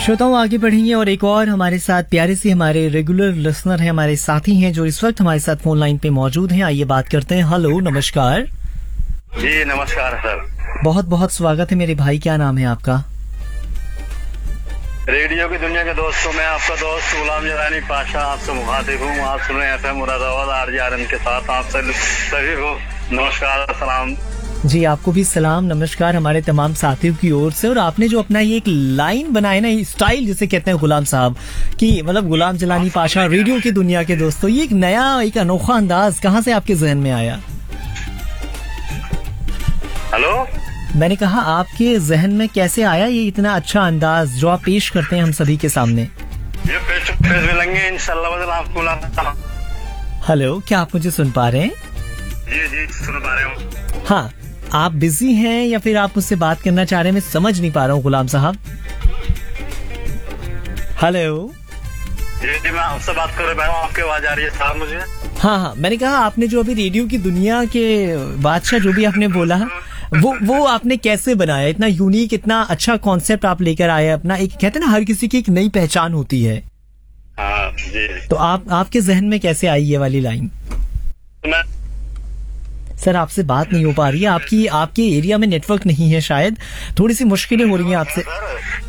श्रोताओं आगे बढ़ेंगे और एक और हमारे साथ प्यारे से हमारे रेगुलर लिसनर हैं, हमारे साथी हैं जो इस वक्त हमारे साथ फोन लाइन पे मौजूद हैं। आइए बात करते हैं। हेलो, नमस्कार। जी नमस्कार सर। बहुत बहुत स्वागत है मेरे भाई, क्या नाम है आपका? रेडियो की दुनिया के दोस्तों, मैं आपका दोस्त गुलाम जलानी पाशा आपसे मुखातिब हूँ। आप सुन रहे हैं FM मुरादाबाद RJRN के साथ। आप सभी को नमस्कार, सलाम जी। आपको भी सलाम नमस्कार हमारे तमाम साथियों की ओर से। और आपने जो अपना ये एक लाइन बनाया ना, स्टाइल जिसे कहते हैं गुलाम साहब की, मतलब गुलाम जलानी पाशा रेडियो की दुनिया के दोस्तों, ये एक नया एक अनोखा अंदाज कहाँ से आपके जहन में आया? हेलो, मैंने कहा आपके जहन में कैसे आया ये इतना अच्छा अंदाज जो आप पेश करते हैं हम सभी के सामने? ये फेस टू फेस मिलेंगे इंशाल्लाह। आपको हेलो, क्या आप मुझे सुन पा रहे हैं? जी जी सुन पा रहे हूँ। हाँ, आप बिजी हैं या फिर आप मुझसे बात करना चाह रहे हैं? मैं समझ नहीं पा रहा हूँ गुलाम साहब। हेलो जी मैं आपसे बात कर रहा हूँ, आपकी आवाज आ रही है साहब मुझे? हाँ, मैंने कहा आपने जो अभी रेडियो की दुनिया के बादशाह जो भी आपने बोला, वो आपने कैसे बनाया? इतना यूनिक, इतना अच्छा कॉन्सेप्ट आप लेकर आए अपना। एक कहते हैं ना, हर किसी की एक नई पहचान होती है। हाँ जी। तो आपके जहन में कैसे आई ये वाली लाइन? सर आपसे बात नहीं हो पा रही है, आपके एरिया में नेटवर्क नहीं है शायद, थोड़ी सी मुश्किलें हो रही हैं आपसे।